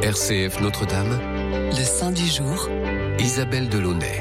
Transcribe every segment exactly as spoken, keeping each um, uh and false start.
R C F Notre-Dame, le saint du jour, Isabelle Delaunay.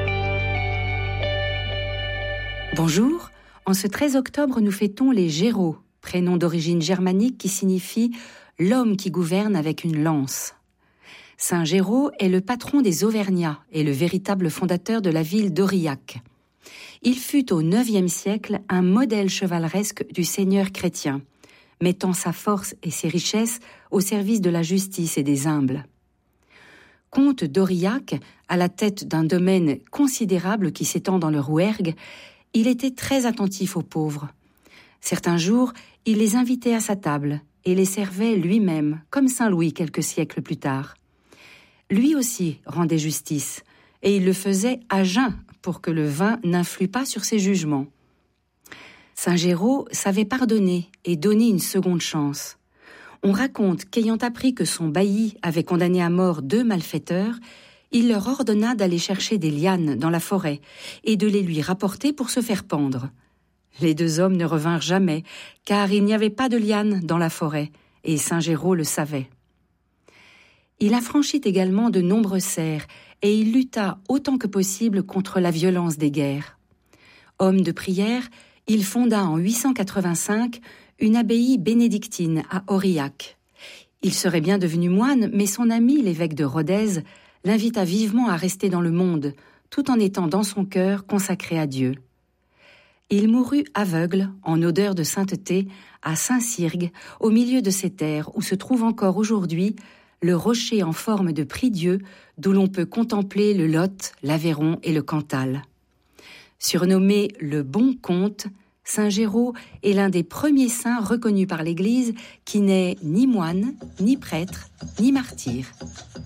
Bonjour, en ce treize octobre, nous fêtons les Géraud, prénom d'origine germanique qui signifie « l'homme qui gouverne avec une lance ». Saint Géraud est le patron des Auvergnats et le véritable fondateur de la ville d'Aurillac. Il fut au neuvième siècle un modèle chevaleresque du seigneur chrétien, mettant sa force et ses richesses au service de la justice et des humbles. Comte d'Aurillac, à la tête d'un domaine considérable qui s'étend dans le Rouergue, il était très attentif aux pauvres. Certains jours, il les invitait à sa table et les servait lui-même, comme Saint Louis quelques siècles plus tard. Lui aussi rendait justice, et il le faisait à jeun pour que le vin n'influe pas sur ses jugements. Saint Géraud savait pardonner et donner une seconde chance. On raconte qu'ayant appris que son bailli avait condamné à mort deux malfaiteurs, il leur ordonna d'aller chercher des lianes dans la forêt et de les lui rapporter pour se faire pendre. Les deux hommes ne revinrent jamais, car il n'y avait pas de lianes dans la forêt, et Saint Géraud le savait. Il affranchit également de nombreux serfs, et il lutta autant que possible contre la violence des guerres. Homme de prière, il fonda en huit cent quatre-vingt-cinq une abbaye bénédictine à Aurillac. Il serait bien devenu moine, mais son ami, l'évêque de Rodez, l'invita vivement à rester dans le monde, tout en étant dans son cœur consacré à Dieu. Il mourut aveugle, en odeur de sainteté, à Saint-Sirgue, au milieu de ces terres où se trouve encore aujourd'hui le rocher en forme de prie-dieu d'où l'on peut contempler le Lot, l'Aveyron et le Cantal. Surnommé le Bon Comte, Saint Géraud est l'un des premiers saints reconnus par l'Église qui n'est ni moine, ni prêtre, ni martyr.